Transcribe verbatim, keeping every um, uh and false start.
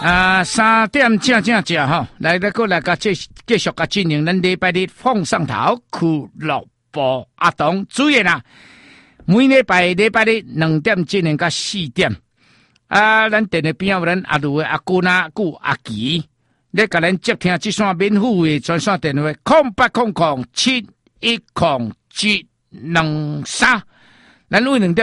啊，三点正正正吼，来来过来甲继继续甲进行咱礼拜日放上头俱乐部阿东主演啊，每礼拜礼拜日两点进行到四点啊，咱电视边有咱阿卢的阿姑呐、姑阿吉，咧甲咱接听这线免付的专线电话，空八空空七一空七两三，咱为两点。